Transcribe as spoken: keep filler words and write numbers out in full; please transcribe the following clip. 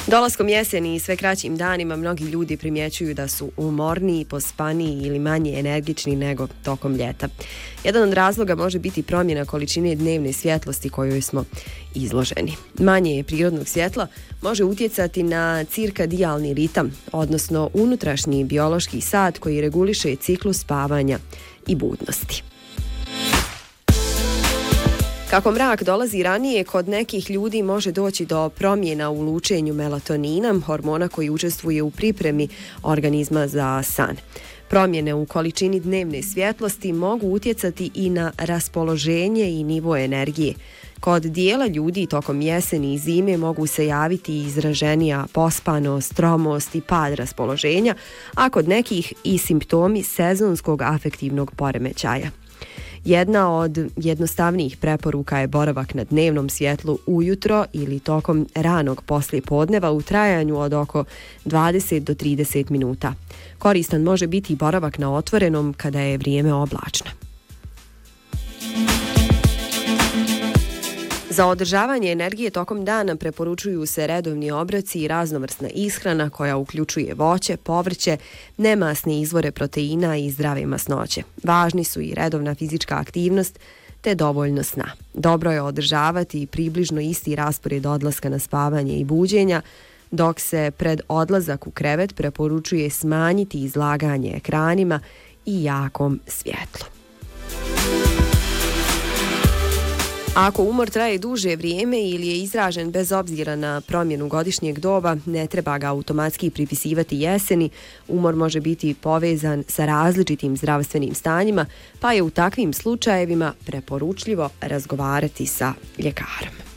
Dolaskom jeseni i sve kraćim danima mnogi ljudi primjećuju da su umorniji, pospaniji ili manje energični nego tokom ljeta. Jedan od razloga može biti promjena količine dnevne svjetlosti kojoj smo izloženi. Manje prirodnog svjetla može utjecati na cirkadijalni ritam, odnosno unutrašnji biološki sat koji reguliše ciklus spavanja i budnosti. Kako mrak dolazi ranije, kod nekih ljudi može doći do promjena u lučenju melatonina, hormona koji učestvuje u pripremi organizma za san. Promjene u količini dnevne svjetlosti mogu utjecati i na raspoloženje i nivo energije. Kod dijela ljudi tokom jeseni i zime mogu se javiti izraženija pospanost, tromost i pad raspoloženja, a kod nekih i simptomi sezonskog afektivnog poremećaja. Jedna od jednostavnijih preporuka je boravak na dnevnom svjetlu ujutro ili tokom ranog poslijepodneva u trajanju od oko dvadeset do trideset minuta. Koristan može biti boravak na otvorenom kada je vrijeme oblačno. Za održavanje energije tokom dana preporučuju se redovni obroci i raznovrsna ishrana koja uključuje voće, povrće, nemasne izvore proteina i zdrave masnoće. Važni su i redovna fizička aktivnost te dovoljno sna. Dobro je održavati približno isti raspored odlaska na spavanje i buđenja, dok se pred odlazak u krevet preporučuje smanjiti izlaganje ekranima i jakom svjetlu. Ako umor traje duže vrijeme ili je izražen bez obzira na promjenu godišnjeg doba, ne treba ga automatski pripisivati jeseni. Umor može biti povezan sa različitim zdravstvenim stanjima, pa je u takvim slučajevima preporučljivo razgovarati sa ljekarom.